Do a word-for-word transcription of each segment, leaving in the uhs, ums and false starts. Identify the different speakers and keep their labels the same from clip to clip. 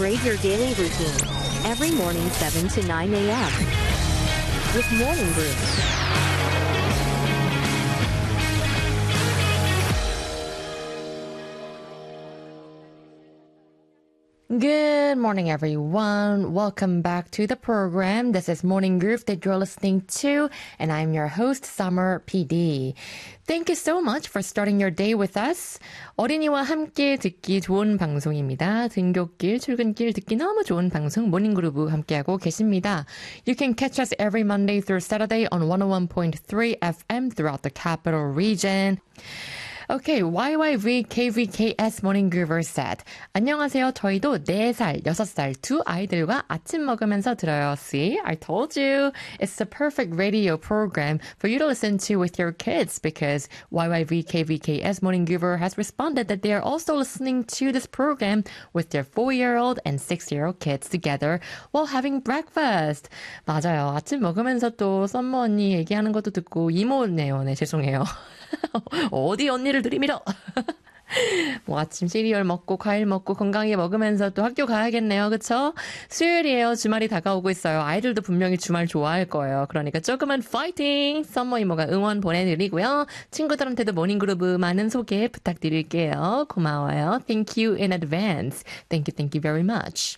Speaker 1: Upgrade your daily routine. Every morning seven to nine a.m. with Morning Groove. Good morning, everyone. Welcome back to the program. This is Morning Groove that you're listening to, and I'm your host, Summer 피디. Thank you so much for starting your day with us. 어린이와 함께 듣기 좋은 방송입니다. 등굣길, 출근길 듣기 너무 좋은 방송 모닝 그루브 함께하고 계십니다. You can catch us every Monday through Saturday on one oh one point three F M throughout the capital region. Okay, Y Y V K V K S Morning Groover said, 안녕하세요. 저희도 네 살, 여섯 살 두 아이들과 아침 먹으면서 들어요. See, I told you. It's the perfect radio program for you to listen to with your kids because Y Y V K V K S Morning Groover has responded that they are also listening to this program with their four-year-old and six-year-old kids together while having breakfast. 맞아요. 아침 먹으면서 또 썸머 언니 얘기하는 것도 듣고 이모네요. 네, 죄송해요. 어디 언니를 들이밀어. 뭐 아침 시리얼 먹고 과일 먹고 건강하게 먹으면서 또 학교 가야겠네요. 그쵸? 수요일이에요. 주말이 다가오고 있어요. 아이들도 분명히 주말 좋아할 거예요. 그러니까 조금은 파이팅! 썸머 이모가 응원 보내드리고요. 친구들한테도 모닝그루브 많은 소개 부탁드릴게요. 고마워요. Thank you in advance. Thank you, thank you very much.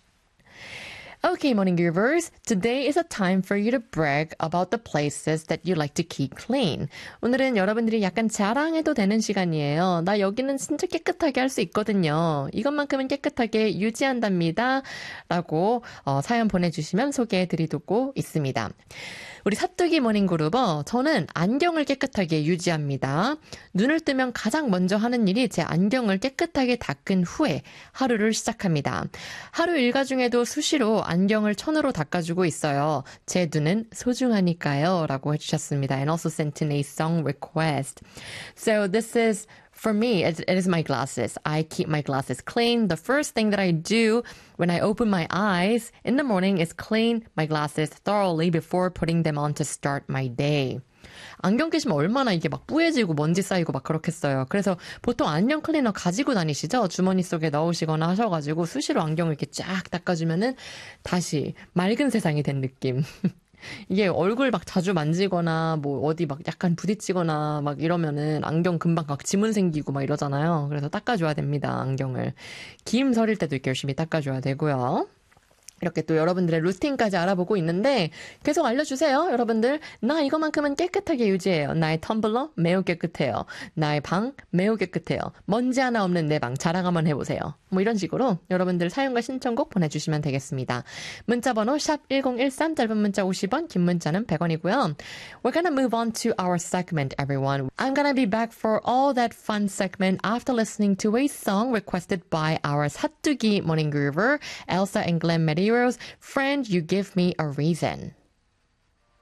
Speaker 1: Okay, Morning Groovers. Today is a time for you to brag about the places that you like to keep clean. 오늘은 여러분들이 약간 자랑해도 되는 시간이에요. 나 여기는 진짜 깨끗하게 할 수 있거든요. 이것만큼은 깨끗하게 유지한답니다. 라고 어, 사연 보내주시면 소개해드리고 있습니다. 우리 사뚜기 모닝그루버, 저는 안경을 깨끗하게 유지합니다. 눈을 뜨면 가장 먼저 하는 일이 제 안경을 깨끗하게 닦은 후에 하루를 시작합니다. 하루 일과 중에도 수시로 안경을 천으로 닦아주고 있어요. 제 눈은 소중하니까요. 라고 해주셨습니다. And also sent in a song request. So this is... For me, it, it is my glasses. I keep my glasses clean. The first thing that I do when I open my eyes in the morning is clean my glasses thoroughly before putting them on to start my day. 안경 끼시면 얼마나 이게 막 뿌얘지고 먼지 쌓이고 막 그렇겠어요. 그래서 보통 안경 클리너 가지고 다니시죠? 주머니 속에 넣으시거나 하셔가지고 수시로 안경을 이렇게 쫙 닦아주면은 다시 맑은 세상이 된 느낌. 이게 얼굴 막 자주 만지거나 뭐 어디 막 약간 부딪히거나 막 이러면은 안경 금방 막 지문 생기고 막 이러잖아요. 그래서 닦아줘야 됩니다, 안경을. 김 서릴 때도 이렇게 열심히 닦아줘야 되고요. 이렇게 또 여러분들의 루틴까지 알아보고 있는데 계속 알려주세요. 여러분들 나 이거만큼은 깨끗하게 유지해요. 나의 텀블러 매우 깨끗해요. 나의 방 매우 깨끗해요. 먼지 하나 없는 내 방 자랑 한번 해보세요. 뭐 이런 식으로 여러분들 사연과 신청곡 보내주시면 되겠습니다. 문자번호 샵 일공일삼 짧은 문자 오십 원 긴 문자는 백 원이고요. We're gonna move on to our segment, everyone. I'm gonna be back for all that fun segment after listening to a song requested by our 사뚜기 Morning Groover, Elsa and Glenn Medeiros. Friend, you give me a reason.